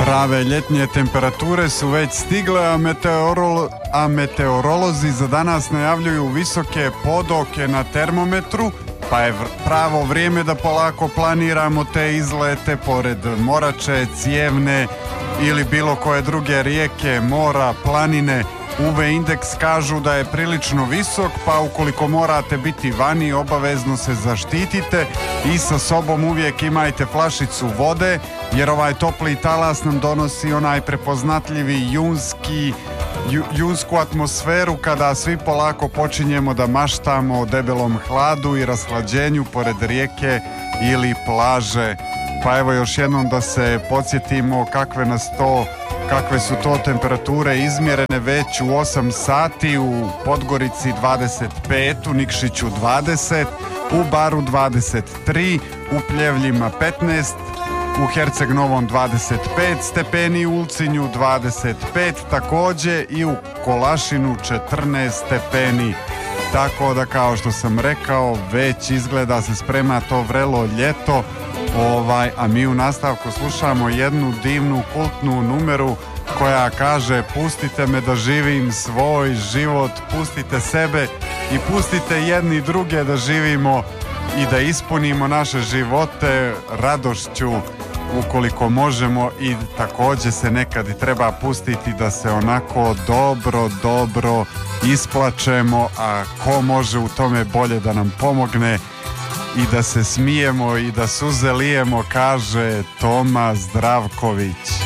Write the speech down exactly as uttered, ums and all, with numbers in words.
Prave ljetnje temperature su već stigle, a, meteorolo- a meteorolozi za danas najavljuju visoke podoke na termometru, pa je pravo vrijeme da polako planiramo te izlete pored Morače, Cijevne ili bilo koje druge rijeke, mora, planine. U V indeks kažu da je prilično visok, pa ukoliko morate biti vani, obavezno se zaštitite i sa sobom uvijek imajte flašicu vode, jer ovaj topli talas nam donosi onaj prepoznatljivi junski, ju, junsku atmosferu kada svi polako počinjemo da maštamo o debelom hladu i rashlađenju pored rijeke ili plaže. Pa evo još jednom da se podsjetimo kakve nas to kakve su to temperature izmjerene već u osam sati, u Podgorici dvadeset pet, u Nikšiću dvadeset, u Baru dvadeset tri, u Pljevljima petnaest, u Herceg Novom dvadeset pet stepeni, u Ulcinju dvadeset pet također i u Kolašinu četrnaest stepeni. Tako da, kao što sam rekao, već izgleda se sprema to vrelo ljeto. Ovaj, a mi u nastavku slušamo jednu divnu kultnu numeru koja kaže: pustite me da živim svoj život, pustite sebe i pustite jedni druge da živimo i da ispunimo naše živote radošću ukoliko možemo, i također se nekad i treba pustiti da se onako dobro, dobro isplačemo, a ko može u tome bolje da nam pomogne i da se smijemo i da suze lijemo, kaže Toma Zdravković.